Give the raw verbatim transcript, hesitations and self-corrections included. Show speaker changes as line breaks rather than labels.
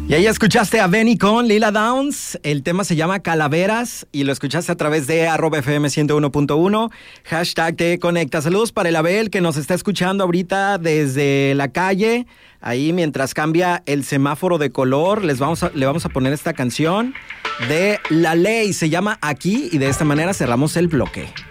Y ahí escuchaste a Benny con Lila Downs. El tema se llama Calaveras y lo escuchaste a través de arroba F M ciento uno punto uno. Hashtag te conecta. Saludos para el Abel que nos está escuchando ahorita desde la calle. Ahí mientras cambia el semáforo de color, les vamos a, le vamos a poner esta canción de La Ley. Se llama Aquí y de esta manera cerramos el bloque.